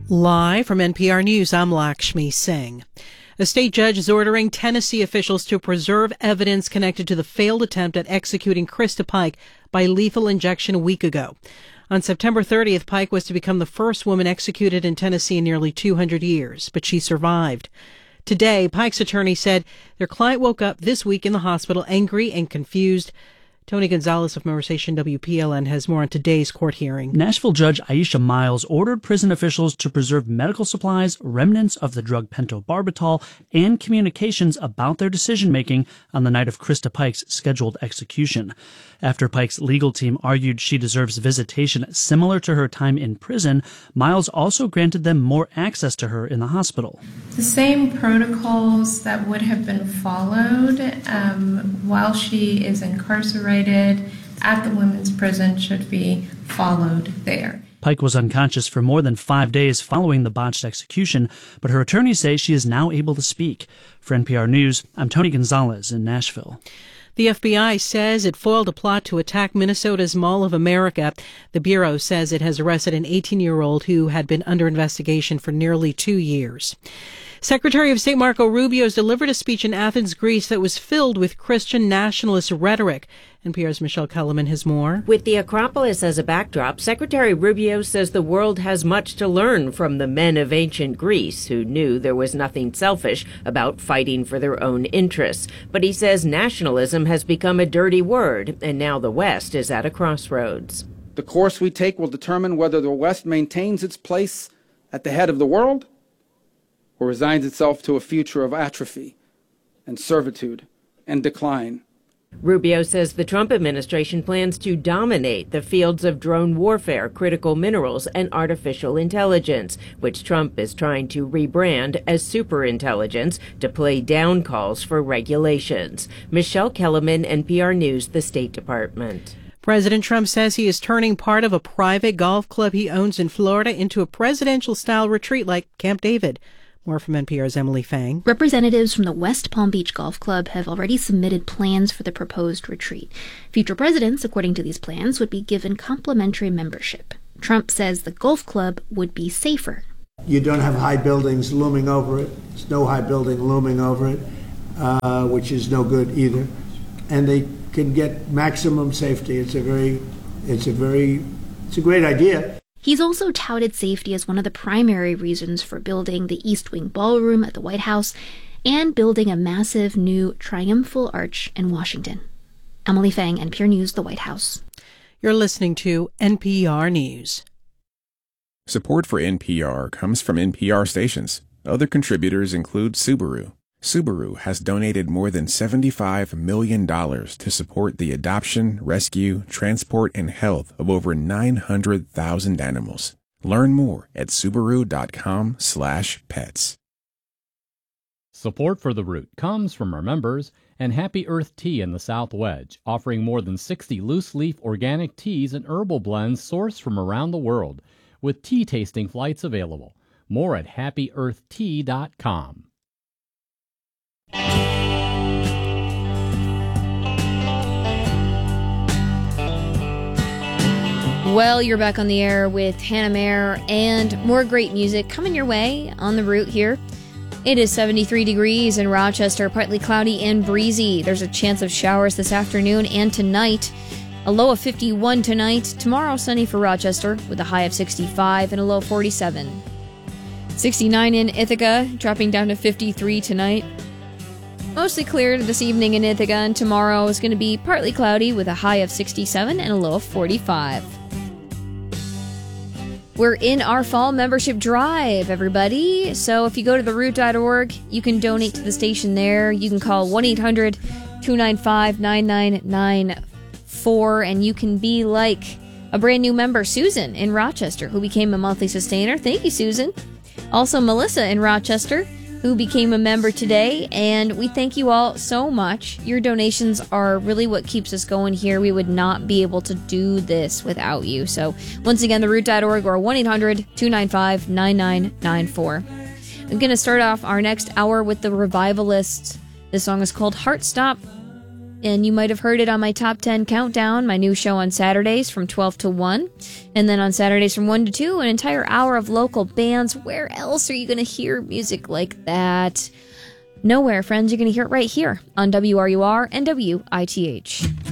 Live from NPR News, I'm Lakshmi Singh. A state judge is ordering Tennessee officials to preserve evidence connected to the failed attempt at executing Krista Pike by lethal injection a week ago. On September 30th, Pike was to become the first woman executed in Tennessee in nearly 200 years, but she survived. Today, Pike's attorney said their client woke up this week in the hospital angry and confused. Tony Gonzalez of Member Station WPLN has more on today's court hearing. Nashville Judge Aisha Miles ordered prison officials to preserve medical supplies, remnants of the drug pentobarbital, and communications about their decision-making on the night of Krista Pike's scheduled execution. After Pike's legal team argued she deserves visitation similar to her time in prison, Miles also granted them more access to her in the hospital. The same protocols that would have been followed while she is incarcerated at the women's prison should be followed there. Pike was unconscious for more than 5 days following the botched execution, but her attorneys say she is now able to speak. For NPR News, I'm Tony Gonzalez in Nashville. The FBI says it foiled a plot to attack Minnesota's Mall of America. The Bureau says it has arrested an 18-year-old who had been under investigation for nearly 2 years. Secretary of State Marco Rubio has delivered a speech in Athens, Greece that was filled with Christian nationalist rhetoric. NPR's Michelle Kellerman has more. With the Acropolis as a backdrop, Secretary Rubio says the world has much to learn from the men of ancient Greece who knew there was nothing selfish about fighting for their own interests. But he says nationalism has become a dirty word, and now the West is at a crossroads. The course we take will determine whether the West maintains its place at the head of the world or resigns itself to a future of atrophy and servitude and decline. Rubio says the Trump administration plans to dominate the fields of drone warfare, critical minerals, and artificial intelligence, which Trump is trying to rebrand as superintelligence to play down calls for regulations. Michelle Kellerman, NPR News, the State Department. President Trump says he is turning part of a private golf club he owns in Florida into a presidential-style retreat like Camp David. More from NPR's Emily Fang. Representatives from the West Palm Beach Golf Club have already submitted plans for the proposed retreat. Future presidents, according to these plans, would be given complimentary membership. Trump says the golf club would be safer. You don't have high buildings looming over it. There's no high building looming over it, which is no good either. And they can get maximum safety. It's a great idea. He's also touted safety as one of the primary reasons for building the East Wing Ballroom at the White House and building a massive new triumphal arch in Washington. Emily Fang, NPR News, the White House. You're listening to NPR News. Support for NPR comes from NPR stations. Other contributors include Subaru. Subaru has donated more than $75 million to support the adoption, rescue, transport, and health of over 900,000 animals. Learn more at Subaru.com/pets. Support for The Root comes from our members and Happy Earth Tea in the South Wedge, offering more than 60 loose-leaf organic teas and herbal blends sourced from around the world, with tea tasting flights available. More at happyearthtea.com. Well, you're back on the air with Hannah Mayer and more great music coming your way on the route here. It is 73 degrees in Rochester, partly cloudy and breezy. There's a chance of showers this afternoon and tonight. A low of 51 tonight. Tomorrow, sunny for Rochester with a high of 65 and a low of 47. 69 in Ithaca, dropping down to 53 tonight. Mostly clear this evening in Ithaca, and tomorrow is going to be partly cloudy with a high of 67 and a low of 45. We're in our fall membership drive, everybody. So if you go to theroot.org, you can donate to the station there. You can call 1-800-295-9994, and you can be like a brand new member, Susan in Rochester, who became a monthly sustainer. Thank you, Susan. Also, Melissa in Rochester, who became a member today, and we thank you all so much. Your donations are really what keeps us going here. We would not be able to do this without you. So, once again, theroot.org or 1-800-295-9994. I'm going to start off our next hour with the Revivalists. This song is called Heart Stop. and you might have heard it on my Top 10 Countdown, my new show on Saturdays from 12 to 1, and then on Saturdays from 1 to 2, an entire hour of local bands. Where else are you going to hear music like that? Nowhere, friends. You're going to hear it right here on WRUR and WITH.